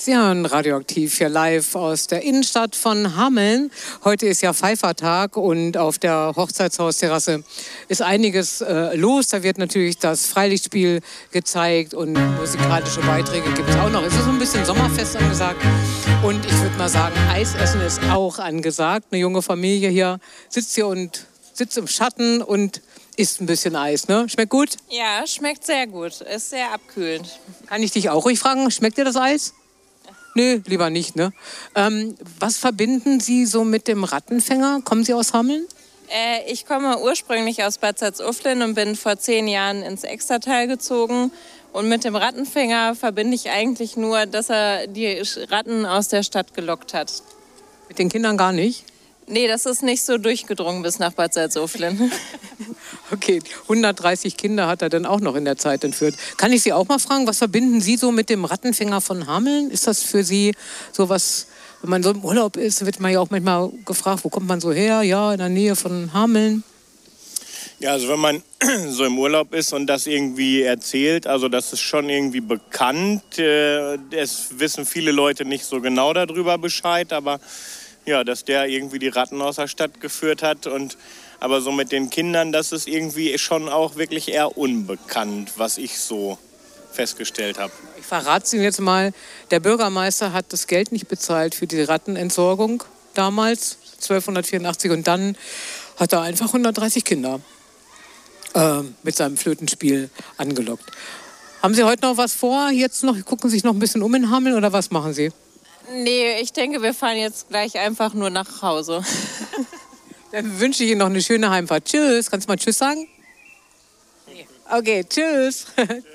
Sie hören Radioaktiv hier live aus der Innenstadt von Hameln. Heute ist ja Pfeifertag und auf der Hochzeitshausterrasse ist einiges los. Da wird natürlich das Freilichtspiel gezeigt und musikalische Beiträge gibt es auch noch. Es ist so ein bisschen Sommerfest angesagt und ich würde mal sagen, Eisessen ist auch angesagt. Eine junge Familie hier sitzt hier und sitzt im Schatten und isst ein bisschen Eis, ne? Schmeckt gut? Ja, schmeckt sehr gut. Ist sehr abkühlend. Kann ich dich auch ruhig fragen, schmeckt dir das Eis? Nö, lieber nicht, ne? Was verbinden Sie so mit dem Rattenfänger? Kommen Sie aus Hameln? Ich komme ursprünglich aus Bad Salzuflen und bin vor 10 Jahren ins Extertal gezogen. Und mit dem Rattenfänger verbinde ich eigentlich nur, dass er die Ratten aus der Stadt gelockt hat. Mit den Kindern gar nicht? Nee, das ist nicht so durchgedrungen bis nach Bad Salzuflen. Okay, 130 Kinder hat er dann auch noch in der Zeit entführt. Kann ich Sie auch mal fragen, was verbinden Sie so mit dem Rattenfänger von Hameln? Ist das für Sie so was, wenn man so im Urlaub ist, wird man ja auch manchmal gefragt, wo kommt man so her? Ja, in der Nähe von Hameln. Ja, also wenn man so im Urlaub ist und das irgendwie erzählt, also das ist schon irgendwie bekannt. Es wissen viele Leute nicht so genau darüber Bescheid, aber ja, dass der irgendwie die Ratten aus der Stadt geführt hat. Aber so mit den Kindern, das ist irgendwie schon auch wirklich eher unbekannt, was ich so festgestellt habe. Ich verrate es Ihnen jetzt mal, der Bürgermeister hat das Geld nicht bezahlt für die Rattenentsorgung damals, 1284. Und dann hat er einfach 130 Kinder mit seinem Flötenspiel angelockt. Haben Sie heute noch was vor? Jetzt noch, gucken Sie sich noch ein bisschen um in Hameln oder was machen Sie? Nee, ich denke, wir fahren jetzt gleich einfach nur nach Hause. Dann wünsche ich Ihnen noch eine schöne Heimfahrt. Tschüss. Kannst du mal Tschüss sagen? Okay, tschüss.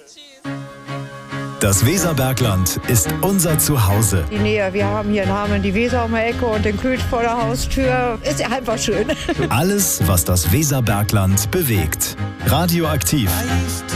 Das Weserbergland ist unser Zuhause. Die Nähe, wir haben hier in Hameln die Weser um die Ecke und den Kühl vor der Haustür. Ist ja einfach schön. Alles, was das Weserbergland bewegt. Radioaktiv.